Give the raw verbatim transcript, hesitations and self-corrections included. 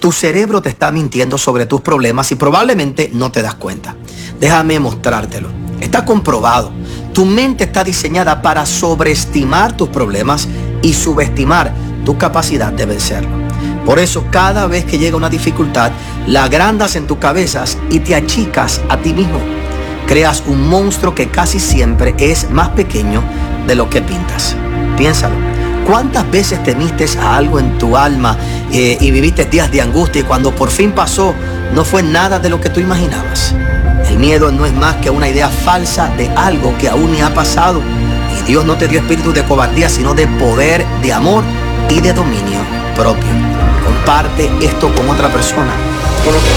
Tu cerebro te está mintiendo sobre tus problemas y probablemente no te das cuenta. Déjame mostrártelo. Está comprobado. Tu mente está diseñada para sobreestimar tus problemas y subestimar tu capacidad de vencerlo. Por eso, cada vez que llega una dificultad, la agrandas en tus cabezas y te achicas a ti mismo. Creas un monstruo que casi siempre es más pequeño de lo que pintas. Piénsalo. ¿Cuántas veces temiste a algo en tu alma eh, y viviste días de angustia y cuando por fin pasó, no fue nada de lo que tú imaginabas? El miedo no es más que una idea falsa de algo que aún ni ha pasado. Y Dios no te dio espíritu de cobardía, sino de poder, de amor y de dominio propio. Comparte esto con otra persona.